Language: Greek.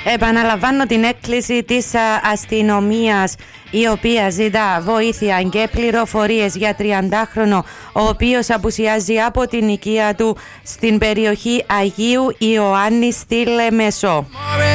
Επαναλαμβάνω την έκκληση της αστυνομίας, η οποία ζητά βοήθεια και πληροφορίες για 30χρονο, ο οποίος απουσιάζει από την οικία του στην περιοχή Αγίου Ιωάννη στη Λεμεσό.